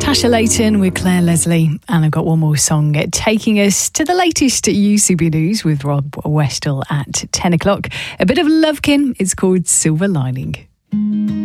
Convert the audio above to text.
Tasha Layton with Claire Leslie, and I've got one more song taking us to the latest UCB news with Rob Westall at 10 o'clock. A bit of Lovekin, it's called Silver Lining.